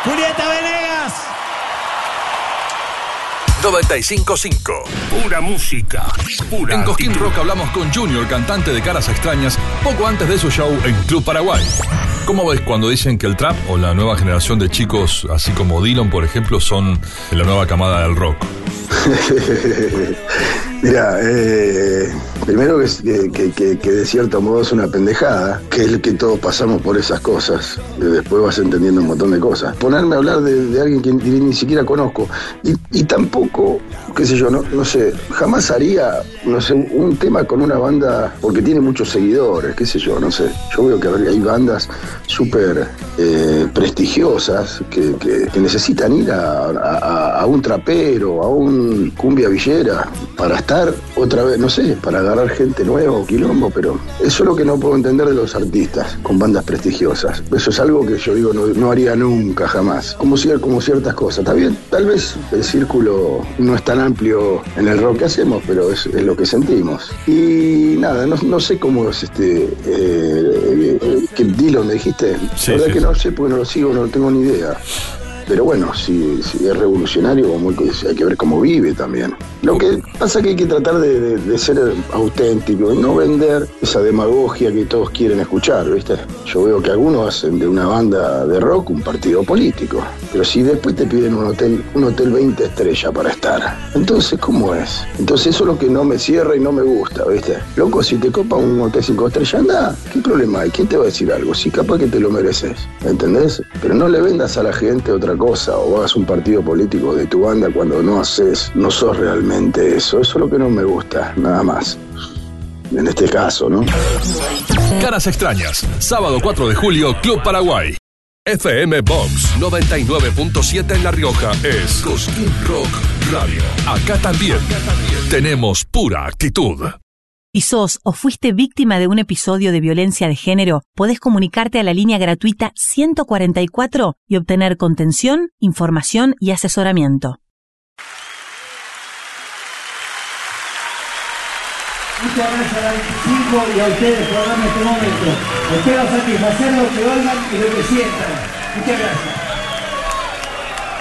Julieta Venegas. 95.5. Pura música. Pura En Cosquín actitud. Rock hablamos con Junior, cantante de Caras Extrañas, poco antes de su show en Club Paraguay. ¿Cómo ves cuando dicen que el trap o la nueva generación de chicos, así como Dylan, por ejemplo, son la nueva camada del rock? Mira, primero que de cierto modo es una pendejada, que es que todos pasamos por esas cosas, y después vas entendiendo un montón de cosas. Ponerme a hablar de alguien que ni siquiera conozco, y tampoco, qué sé yo, no sé, jamás haría, no sé, un tema con una banda, porque tiene muchos seguidores, qué sé yo, no sé. Yo veo que hay bandas súper prestigiosas que necesitan ir a un trapero, a un cumbia villera, para estar otra vez, no sé, para agarrar gente nueva o quilombo, pero eso es lo que no puedo entender de los artistas con bandas prestigiosas. Eso es algo que yo digo, no haría nunca, jamás. Como ciertas cosas. Está bien, tal vez el círculo no es tan amplio en el rock que hacemos, pero es lo que sentimos. Y nada, no sé cómo es que Dylan, ¿me dijiste? Sí, La verdad sí, que sí. no sé, porque no lo sigo, no tengo ni idea. Pero bueno, si es revolucionario, hay que ver cómo vive también. Lo que pasa es que hay que tratar de ser auténtico y no vender esa demagogia que todos quieren escuchar, ¿viste? Yo veo que algunos hacen de una banda de rock un partido político, pero si después te piden un hotel 20 estrellas para estar, entonces, ¿cómo es? Entonces eso es lo que no me cierra y no me gusta, ¿viste? Loco, si te copa un hotel 5 estrellas, anda, ¿qué problema hay? ¿Quién te va a decir algo? Si capaz que te lo mereces, ¿entendés? Pero no le vendas a la gente otra cosa o hagas un partido político de tu banda cuando no sos realmente eso. Eso es lo que no me gusta, nada más. En este caso, ¿no? Caras Extrañas, sábado 4 de julio, Club Paraguay. FM Box 99.7 en La Rioja es Cosquín Rock Radio. Acá también tenemos pura actitud. ¿Y sos o fuiste víctima de un episodio de violencia de género? Podés comunicarte a la línea gratuita 144 y obtener contención, información y asesoramiento. Muchas gracias a 25 y a ustedes por darme este momento. Espero satisfacer lo que oigan y lo que sientan. Muchas gracias.